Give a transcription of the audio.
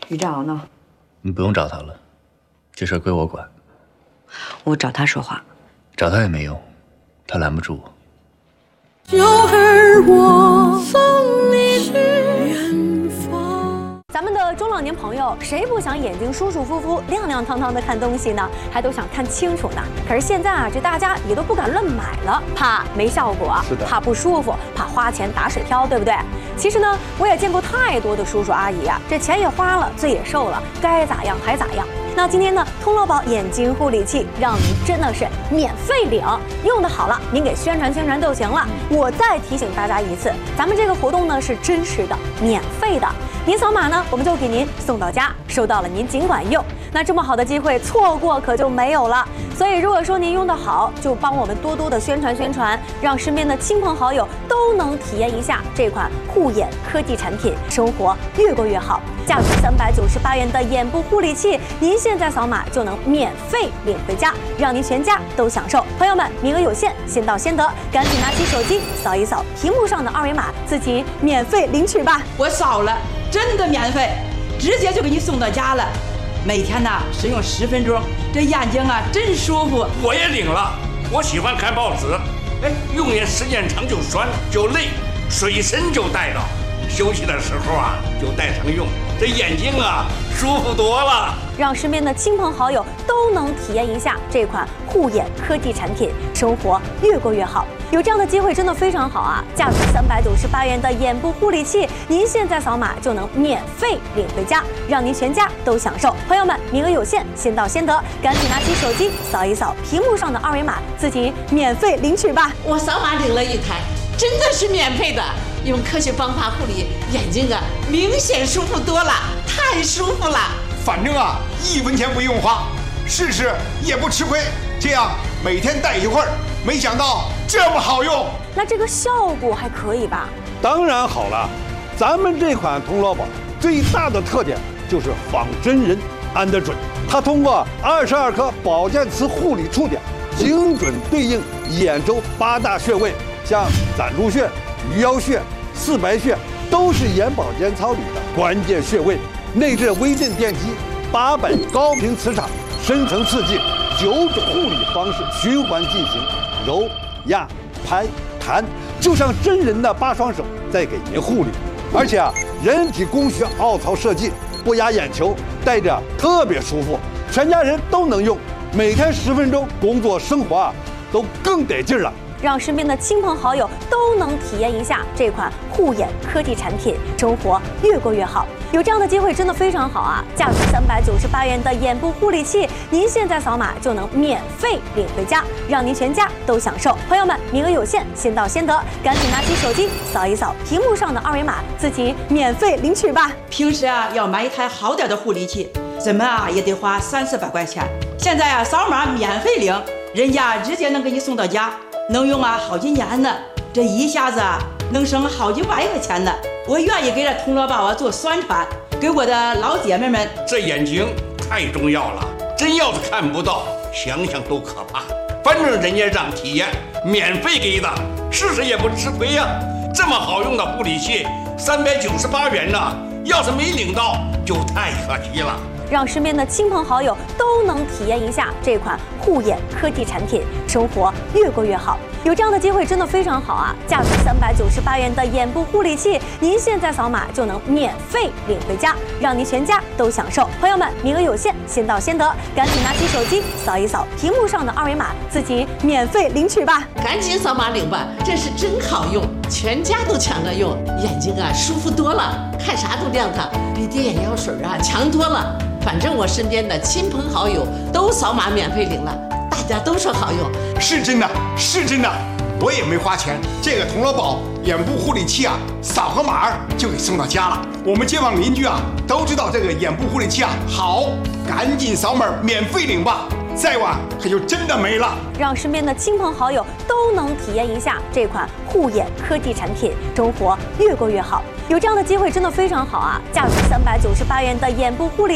于振鳌呢？ 你不用找他了，这事儿归我管。 我找他说话， 找他也没用，他拦不住我。 就儿我送你去远方。 咱们的中老年朋友，谁不想眼睛舒舒服服、亮亮堂堂的看东西呢？还都想看清楚呢。可是现在啊，这大家也都不敢乱买了，怕没效果，怕不舒服，怕花钱打水漂，对不对？其实呢，我也见过太多的叔叔阿姨啊，这钱也花了，罪也受了，该咋样还咋样。那今天呢，通乐宝眼睛护理器让您真的是免费领，用的好了，您给宣传宣传就行了。我再提醒大家一次，咱们这个活动呢是真实的、免费的。您扫码呢，我们就给您送到家，收到了您尽管用。那这么好的机会，错过可就没有了。所以如果说您用得好，就帮我们多多的宣传宣传，让身边的亲朋好友都能体验一下这款护眼科技产品，生活越过越好。价值398元的眼部护理器，您现在扫码就能免费领回家，让您全家都享受。朋友们，名额有限，先到先得，赶紧拿起手机扫一扫屏幕上的二维码，自己免费领取吧。 我扫了，真的免费，直接就给你送到家了。每天呢使用10分钟，这眼睛啊真舒服。 我也领了，我喜欢看报纸，用眼时间长就酸就累，随身就带到，休息的时候啊就带上用，这眼睛啊舒服多了。 让身边的亲朋好友都能体验一下这款护眼科技产品，生活越过越好。有这样的机会真的非常好啊！价值398元的眼部护理器，您现在扫码就能免费领回家，让您全家都享受。朋友们，名额有限，先到先得，赶紧拿起手机扫一扫屏幕上的二维码，自己免费领取吧。 我扫码领了一台，真的是免费的，用科学方法护理眼睛啊，明显舒服多了，太舒服了。 反正啊，1分钱不用花，试试也不吃亏。这样每天戴一会儿，没想到这么好用。 那这个效果还可以吧？ 当然好了，咱们这款通乐宝最大的特点就是仿真人安得准。它通过22颗保健磁护理触点，精准对应眼周8大穴位，像攒珠穴、鱼腰穴、四白穴，都是眼保健操里的关键穴位。内置微震电机，800高频磁场，深层刺激，9种护理方式循环进行，揉、压、拍、弹，就像真人的8双手在给您护理。而且啊，人体工学凹槽设计，不压眼球，戴着特别舒服，全家人都能用。每天10分钟，工作生活啊都更得劲了。 让身边的亲朋好友都能体验一下这款护眼科技产品，生活越过越好。有这样的机会真的非常好啊！价值398元的眼部护理器，您现在扫码就能免费领回家，让您全家都享受。朋友们，名额有限，先到先得，赶紧拿起手机扫一扫屏幕上的二维码，自己免费领取吧。 平时啊要买一台好点的护理器，怎么啊也得花300-400块钱。现在啊扫码免费领，人家直接能给你送到家，能用啊好几年呢。这一下子啊能省好几万块钱呢。我愿意给这通乐宝啊做宣传，给我的老姐妹们。 这眼睛太重要了，真要是看不到，想想都可怕。反正人家让体验，免费给的，试试也不吃亏呀。这么好用的护理器，398元呢，要是没领到，就太可惜了。 让身边的亲朋好友都能体验一下这款护眼科技产品，生活越过越好。有这样的机会真的非常好啊！价值398元的眼部护理器，您现在扫码就能免费领回家，让您全家都享受。朋友们，名额有限，先到先得，赶紧拿起手机扫一扫屏幕上的二维码，自己免费领取吧。 赶紧扫码领吧，这是真好用，全家都抢着用，眼睛啊舒服多了，看啥都亮堂，比滴眼药水啊强多了。反正我身边的亲朋好友都扫码免费领了，大家都说好用。 是真的，是真的，我也没花钱。这个通乐宝眼部护理器啊，扫个码就给送到家了。我们街坊邻居啊都知道这个眼部护理器啊好，赶紧扫码免费领吧，再晚可就真的没了。 让身边的亲朋好友都能体验一下这款护眼科技产品，生活越过越好。有这样的机会真的非常好啊！价值398元的眼部护理